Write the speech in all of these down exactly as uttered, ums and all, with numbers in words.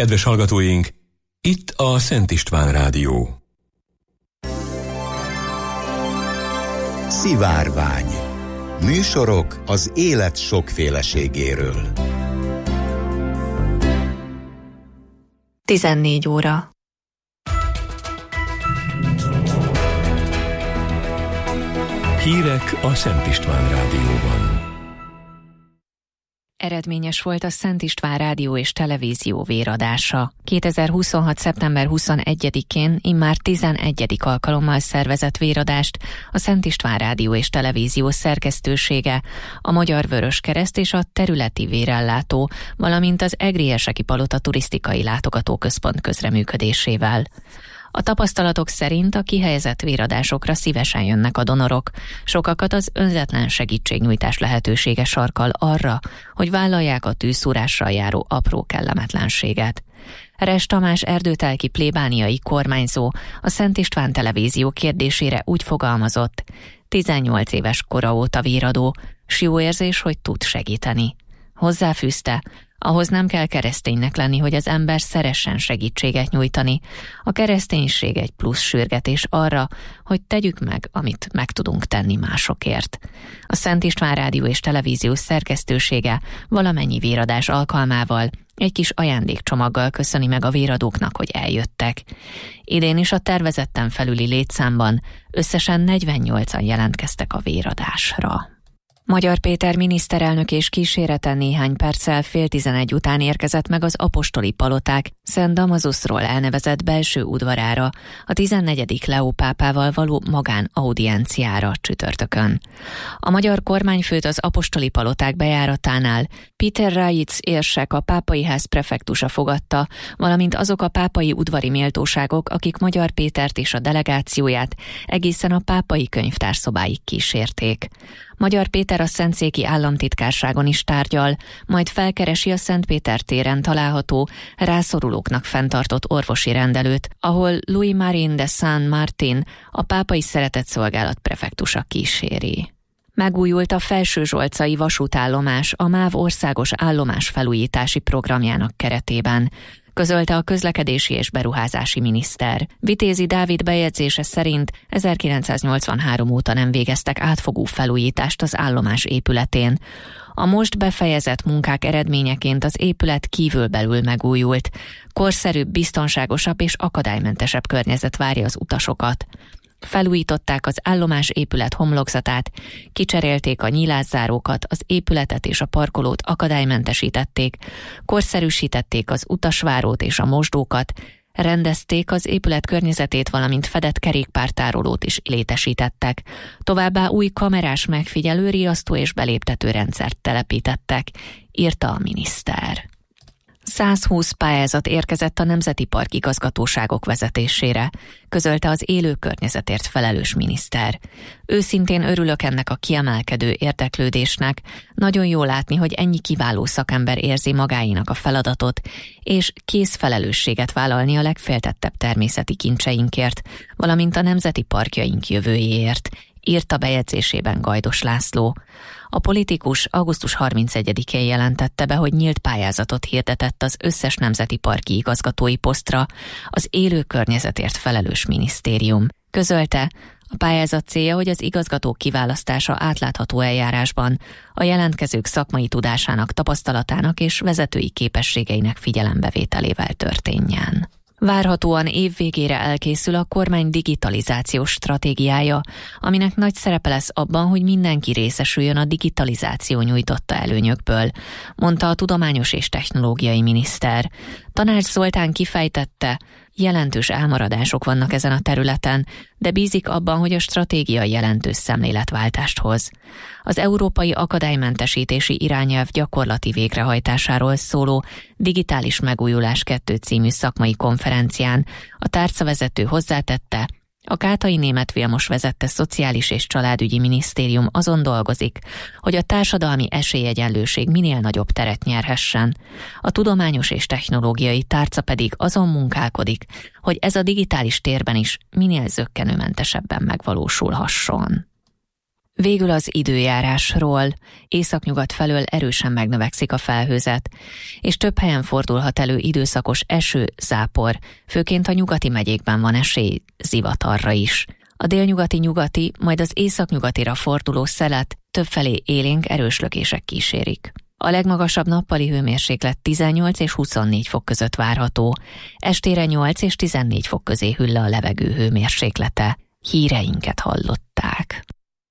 Kedves hallgatóink, itt a Szent István Rádió. Szivárvány. Műsorok az élet sokféleségéről. tizennégy óra. Hírek a Szent István Rádióban. Eredményes volt a Szent István Rádió és Televízió véradása. kétezer-huszonhat. szeptember huszonegyedikén immár tizenegyedik alkalommal szervezett véradást a Szent István Rádió és Televízió szerkesztősége, a Magyar Vöröskereszt és a Területi Vérellátó, valamint az Egrieseki Palota Turisztikai Látogatóközpont közreműködésével. A tapasztalatok szerint a kihelyezett véradásokra szívesen jönnek a donorok. Sokakat az önzetlen segítségnyújtás lehetősége sarkal arra, hogy vállalják a tűzszúrással járó apró kellemetlenséget. Res Tamás erdőtelki plébániai kormányzó a Szent István Televízió kérdésére úgy fogalmazott: tizennyolc éves kora óta véradó, s jó érzés, hogy tud segíteni. Hozzáfűzte: ahhoz nem kell kereszténynek lenni, hogy az ember szeressen segítséget nyújtani. A kereszténység egy plusz sürgetés arra, hogy tegyük meg, amit meg tudunk tenni másokért. A Szent István Rádió és Televízió szerkesztősége valamennyi véradás alkalmával egy kis ajándékcsomaggal köszöni meg a véradóknak, hogy eljöttek. Idén is a tervezetten felüli létszámban összesen negyvennyolcan jelentkeztek a véradásra. Magyar Péter miniszterelnök és kíséreten néhány perccel fél tizenegy után érkezett meg az apostoli paloták Szent Damazuszról elnevezett belső udvarára a tizennegyedik Leó pápával való magánaudienciára csütörtökön. A magyar kormányfőt az apostoli paloták bejáratánál Péter Rájic érsek, a pápai ház prefektusa fogadta, valamint azok a pápai udvari méltóságok, akik Magyar Pétert és a delegációját egészen a pápai könyvtár szobáig kísérték. Magyar Péter a Szentszéki Államtitkárságon is tárgyal, majd felkeresi a Szent Péter téren található rászorulóknak fenntartott orvosi rendelőt, ahol Louis-Marie de Saint-Martin, a pápai szeretetszolgálat prefektusa kíséri. Megújult a Felsőzsolcai vasútállomás a MÁV országos állomás felújítási programjának keretében, közölte a közlekedési és beruházási miniszter. Vitézi Dávid bejegyzése szerint ezerkilencszáznyolcvanhárom óta nem végeztek átfogó felújítást az állomás épületén. A most befejezett munkák eredményeként az épület kívülbelül megújult. Korszerűbb, biztonságosabb és akadálymentesebb környezet várja az utasokat. Felújították az állomás épület homlokzatát, kicserélték a nyílászárókat, az épületet és a parkolót akadálymentesítették, korszerűsítették az utasvárót és a mosdókat, rendezték az épület környezetét, valamint fedett kerékpártárolót is létesítettek. Továbbá új kamerás megfigyelő, riasztó és beléptető rendszert telepítettek, írta a miniszter. százhúsz pályázat érkezett a Nemzeti Park igazgatóságok vezetésére, közölte az élő környezetért felelős miniszter. Őszintén örülök ennek a kiemelkedő érdeklődésnek, nagyon jó látni, hogy ennyi kiváló szakember érzi magáinak a feladatot, és kész felelősséget vállalni a legféltettebb természeti kincseinkért, valamint a nemzeti parkjaink jövőjéért, írta bejegyzésében Gajdos László. A politikus augusztus harmincegyedikén jelentette be, hogy nyílt pályázatot hirdetett az összes nemzeti parki igazgatói posztra az élő környezetért felelős minisztérium. Közölte, a pályázat célja, hogy az igazgatók kiválasztása átlátható eljárásban a jelentkezők szakmai tudásának, tapasztalatának és vezetői képességeinek figyelembevételével történjen. Várhatóan év végére elkészül a kormány digitalizációs stratégiája, aminek nagy szerepe lesz abban, hogy mindenki részesüljön a digitalizáció nyújtotta előnyökből, mondta a tudományos és technológiai miniszter. Tanács Zoltán kifejtette, jelentős elmaradások vannak ezen a területen, de bízik abban, hogy a stratégia jelentős szemléletváltást hoz. Az Európai Akadálymentesítési Irányelv gyakorlati végrehajtásáról szóló Digitális Megújulás kettő című szakmai konferencián a tárcavezető hozzátette, a Kátai Németh Vilmos vezette Szociális és Családügyi Minisztérium azon dolgozik, hogy a társadalmi esélyegyenlőség minél nagyobb teret nyerhessen. A tudományos és technológiai tárca pedig azon munkálkodik, hogy ez a digitális térben is minél zökkenőmentesebben megvalósulhasson. Végül az időjárásról. Északnyugat felől erősen megnövekszik a felhőzet, és több helyen fordulhat elő időszakos eső, zápor, főként a nyugati megyékben van esély zivatarra is. A délnyugati nyugati, majd az északnyugatira forduló szelet többfelé élénk erős lökések kísérik. A legmagasabb nappali hőmérséklet tizennyolc és huszonnégy fok között várható, estére nyolc és tizennégy fok közé hűl le a levegő hőmérséklete. Híreinket hallották.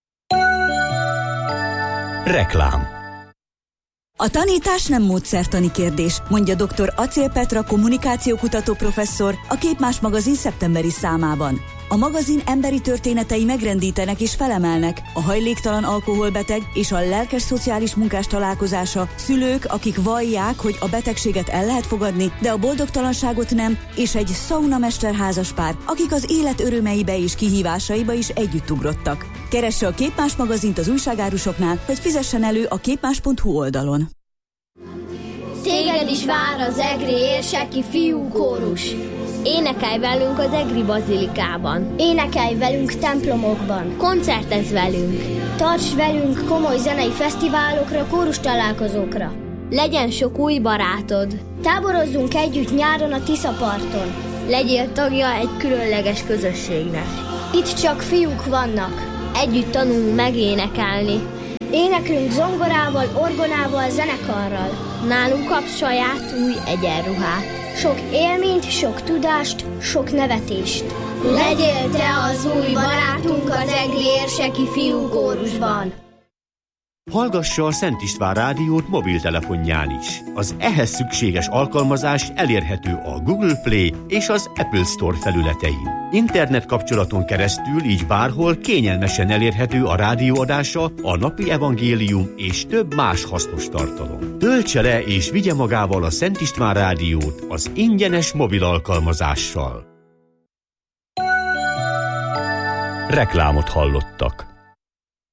Reklám. A tanítás nem módszertani kérdés, mondja dr. Acél Petra kommunikációkutató professzor a Képmás magazin szeptemberi számában. A magazin emberi történetei megrendítenek és felemelnek, a hajléktalan alkoholbeteg és a lelkes szociális munkás találkozása, szülők, akik vallják, hogy a betegséget el lehet fogadni, de a boldogtalanságot nem, és egy szaunamester házaspár, akik az élet örömeibe és kihívásaiba is együtt ugrottak. Keresse a Képmás magazint az újságárusoknál, vagy fizessen elő a képmás pont hu oldalon. Téged is vár az egri érseki fiú kórus. Énekelj velünk az egri bazilikában. Énekelj velünk templomokban. Koncertezz velünk. Tarts velünk komoly zenei fesztiválokra, kórus találkozókra. Legyen sok új barátod. Táborozzunk együtt nyáron a Tiszaparton. Legyél tagja egy különleges közösségnek. Itt csak fiúk vannak. Együtt tanulunk megénekelni. Éneklünk zongorával, orgonával, zenekarral. Nálunk kapsz saját új egyenruhát. Sok élményt, sok tudást, sok nevetést. Legyél te az új barátunk az egri érseki fiúkórusban. Hallgassa a Szent István rádiót mobiltelefonján is. Az ehhez szükséges alkalmazás elérhető a Google Play és az Apple Store felületein. Internet kapcsolaton keresztül így bárhol kényelmesen elérhető a rádióadása, a napi evangélium és több más hasznos tartalom. Töltse le és vigye magával a Szent István rádiót az ingyenes mobil alkalmazással. Reklámot hallottak.